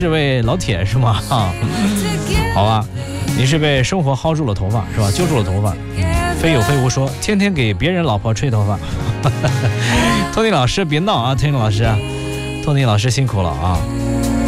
这位老铁是吗？好吧，你是被生活薅住了头发是吧？揪住了头发。非有非无说，天天给别人老婆吹头发。托尼老师别闹啊，托尼老师辛苦了啊。